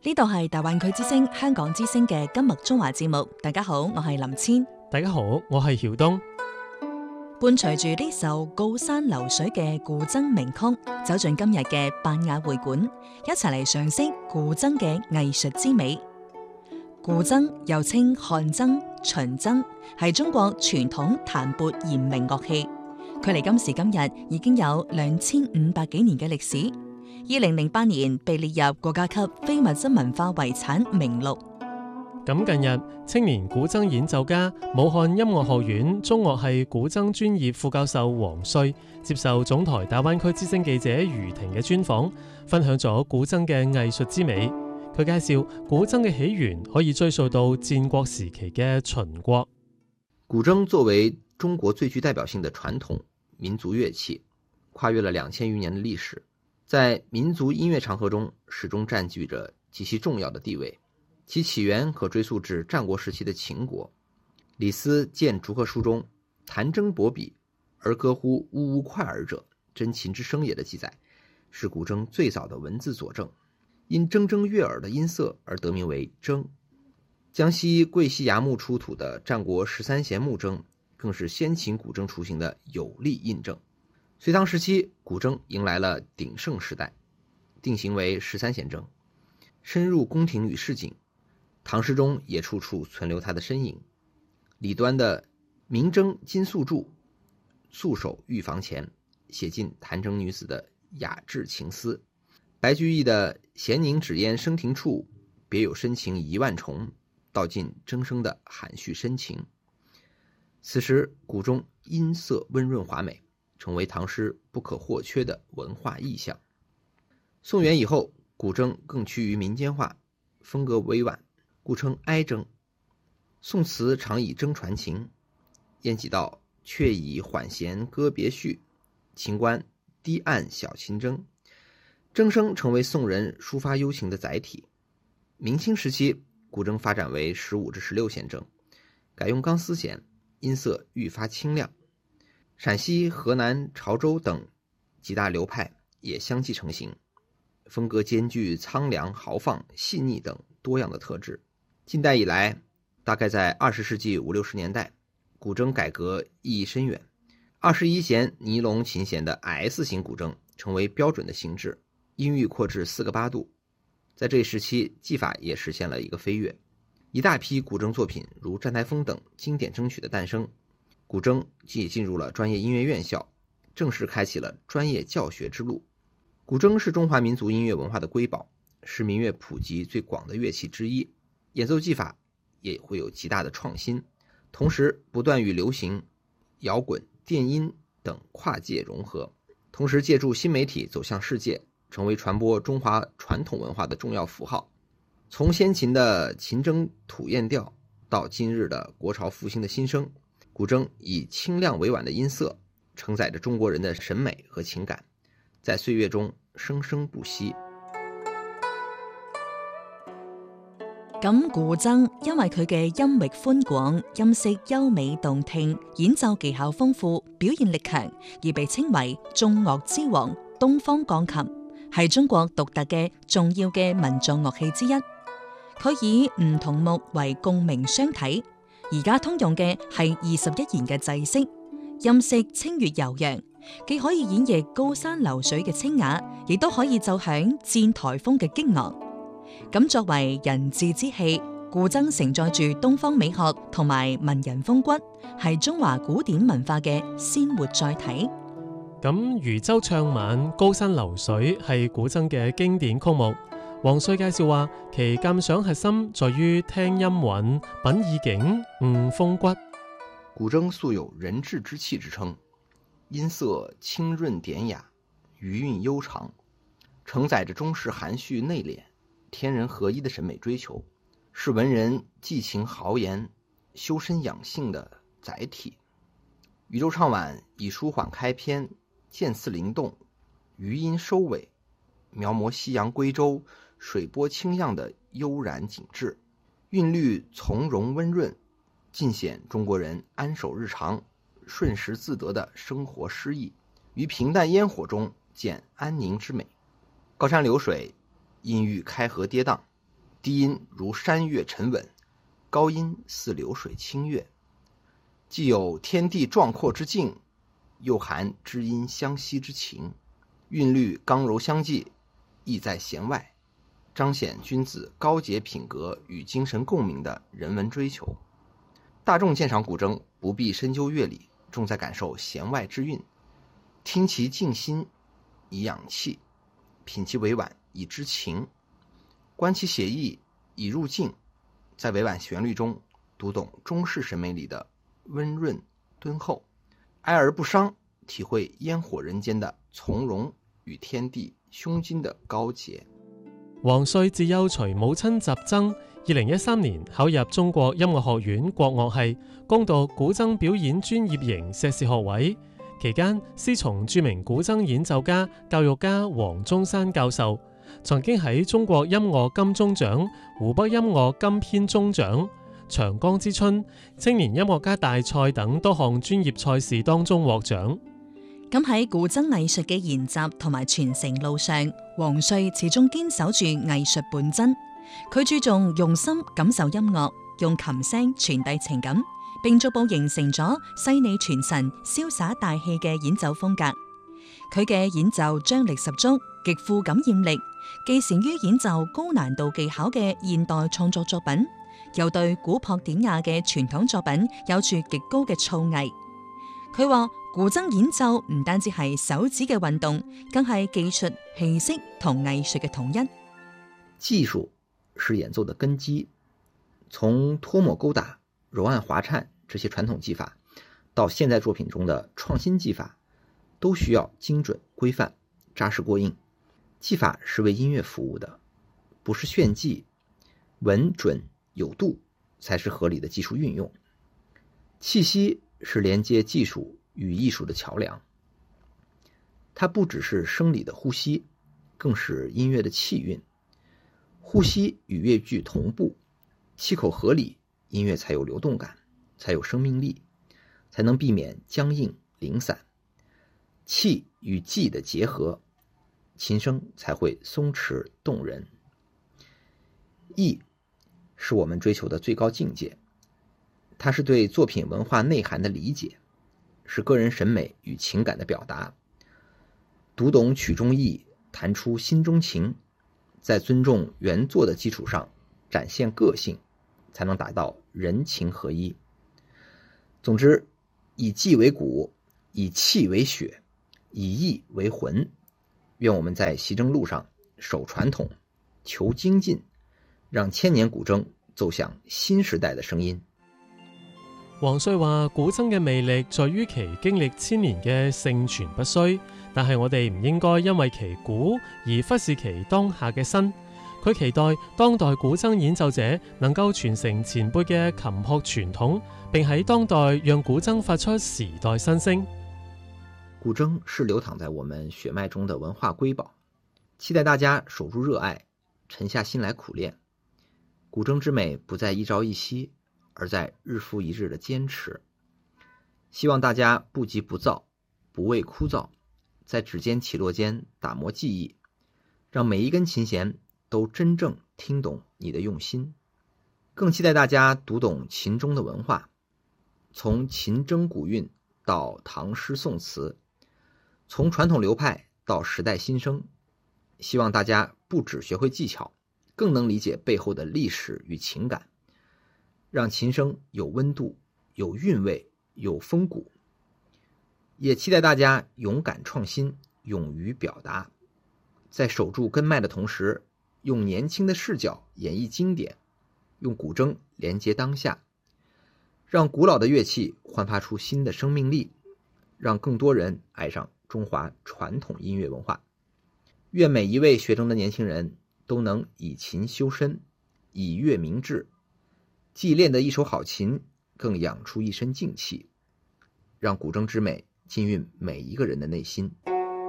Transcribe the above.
呢度係大灣區之聲香港之聲嘅今日中華節目。大家好，我係林千。 大家好，我係曉東。 伴隨住呢首《高山流水》嘅古箏名曲，走進今日嘅汴雅會館，一齊嚟賞識古箏嘅藝術之美。古箏又稱漢箏、秦箏，係中國傳統彈撥弦鳴樂器。距離今時今日已經有2500幾年嘅歷史。2008年被列入國家級非物質文化遺產名錄。 咁近日，青年古箏演奏家、武漢音樂學院中樂系古箏專業副教授黃帥接受總台大灣區之聲記者余婷嘅專訪，分享咗古箏嘅藝術之美。佢介紹古箏嘅起源可以追溯到戰國時期嘅秦國。 古箏作為中國最具代表性的傳統民族樂器，跨越了2000餘年的歷史，在民族音樂長河中始終佔據着極其重要的地位。其起源可追溯至戰國時期的秦國。李斯《諫逐客書》中彈箏搏筆而歌乎嗚嗚快耳者，真秦之聲也的記載，是古箏最早的文字佐證，因铮铮悅耳的音色而得名為箏。江西貴溪崖墓出土的戰國13弦木箏更是先秦古箏雛形的有力印證。隋唐時期，古箏迎來了鼎盛時代，定型為13弦箏，深入宮廷與市井，唐詩中也處處存留它的身影。李端的明箏金素柱，素手玉房前，寫盡彈箏女子的雅致情思。白居易的閒凝紙煙生庭處，別有深情一萬重，道盡箏聲的含蓄深情。此時古箏音色溫潤華美，成為唐詩不可或缺的文化意象。宋元以後，古箏更趨於民間化，風格委婉，故稱哀箏。宋詞常以箏傳情，晏幾道卻以緩弦歌別緒，秦觀低按小琴箏。箏聲成為宋人抒發幽情的載體。明清時期，古箏發展為15至16弦箏，改用鋼絲弦，音色愈發清亮。陝西、河南、潮州等幾大流派也相繼成型，風格兼具蒼涼、豪放、細膩等多樣的特質。近代以來，大概在20世紀50、60年代，古箏改革意義深遠。21弦尼龍琴弦的 S 型古箏成為標準的形制，音域擴至4個8度。在這一時期，技法也實現了一個飛躍，一大批古箏作品如《戰台風》等經典箏曲的誕生。古箏既進入了專業音樂院校，正式開啟了專業教學之路。古箏是中華民族音樂文化的瑰寶，是民樂普及最廣的樂器之一，演奏技法也會有極大的創新，同時不斷與流行、搖滾、電音等跨界融合，同時借助新媒體走向世界，成為傳播中華傳統文化的重要符號。從先秦的秦箏吐燕調到今日的國潮復興的新聲，古箏以清亮委婉的音色承載着中國人的審美和情感，在歲月中生生不息。 咁古箏因為佢嘅音域寬廣、音色優美動聽、演奏技巧豐富、表現力強，而被稱為眾樂之王、東方鋼琴，係中國獨特嘅重要嘅民族樂器之一。佢以唔同木為共鳴雙體，而家通用嘅係21弦嘅制式，音色清越悠揚，既可以演繹高山流水嘅清雅，亦都可以奏響戰台風嘅激昂。咁作為人質之器，古箏承載住東方美學同埋文人風骨，係中華古典文化嘅鮮活載體。 咁漁舟唱晚《高山流水》係古箏嘅經典曲目。黃帥介紹話，其鑑賞核心在於聽音韻、品意境、悟風骨。 古箏素有人質之器之稱，音色清潤典雅，餘韻悠長，承載着中式含蓄內斂、天人合一的審美追求，是文人寄情豪言、修身養性的載體。漁舟唱晚以舒緩開篇、漸次靈動、餘音收尾，描摹夕陽歸舟、水波清漾的悠然景致，韻律從容溫潤，盡顯中國人安守日常、順時自得的生活詩意，於平淡煙火中見安寧之美。高山流水，音域開合跌宕， 低音如山岳沉稳，高音似流水清越，既有天地壮阔之境，又含知音相惜之情，韵律刚柔相济，意在弦外，彰显君子高洁品格与精神共鸣的人文追求。大众鉴赏古筝不必深究乐理，重在感受弦外之韵，听其静心以养气，品其委婉以知情，观其写意以入境，在委婉旋律中读懂中式审美里的温润敦厚，哀而不伤，体会烟火人间的从容與天地胸襟的高潔。 黃帥自幼隨母親習箏，2013年考入中國音樂學院國樂系，攻讀古箏表演專業型碩士學位。期間師從著名古箏演奏家、教育家黃宗山教授，曾經喺中國音樂金鐘獎、湖北音樂金編鐘獎、長江之春、青年音樂家大賽等多項專業賽事當中獲獎。 咁喺古箏藝術嘅研習同埋傳承路上，黃帥始終堅守住藝術本真。佢注重用心感受音樂，用琴聲傳遞情感，並逐步形成咗細膩傳神、瀟灑大氣嘅演奏風格。佢嘅演奏張力十足，極富感染力，既善於演奏高難度技巧嘅現代創作作品，又對古樸典雅嘅傳統作品有住極高嘅造詣。佢話古箏演奏唔單止係手指嘅運動，更係技術、氣息同藝術嘅統一。 技術是演奏的根基，從脫抹勾打、柔按滑顫這些傳統技法，到現代作品中的創新技法，都需要精準、規範、扎實過硬。技法是為音樂服務的，不是炫技，穩準有度才是合理的技術運用。氣息是連接技術與藝術的橋梁，它不只是生理的呼吸，更是音樂的氣韻。呼吸與樂句同步，氣口合理，音樂才有流動感，才有生命力，才能避免僵硬零散。氣與技的結合，琴聲才會鬆弛動人。藝是我們追求的最高境界，它是對作品文化內涵的理解，是個人審美與情感的表達。讀懂曲中意，彈出心中情，在尊重原作的基礎上展現個性，才能達到人情合一。總之，以技為骨，以氣為血，以意為魂。願我們在習箏路上守傳統，求精進，讓千年古箏奏響新時代的聲音。 黃帥話：古箏嘅魅力在於其經歷千年嘅盛傳不衰，但係我哋唔應該因為其古而忽視其當下嘅新。佢期待當代古箏演奏者能夠傳承前輩嘅琴學傳統，並喺當代讓古箏發出時代新聲。 古箏是流淌在我們血脈中的文化瑰寶，期待大家守住熱愛，沉下心來苦練。古箏之美不在一朝一夕，而在日復一日的堅持。希望大家不急不躁，不畏枯燥，在指尖起落間打磨技藝，讓每一根琴弦都真正聽懂你的用心。更期待大家讀懂琴中的文化，從琴箏古韻到唐詩宋詞，從傳統流派到時代新聲。希望大家不只學會技巧，更能理解背後的歷史與情感，讓琴聲有溫度、有韻味、有風骨。也期待大家勇敢創新，勇於表達，在守住根脈的同時，用年輕的視角演繹經典，用古箏連接當下，讓古老的樂器煥發出新的生命力，讓更多人愛上中華傳統音樂文化。願每一位學箏的年輕人都能以琴修身，以樂明志，既練得一手好琴，更養出一身靜氣，讓古箏之美浸潤每一個人的內心。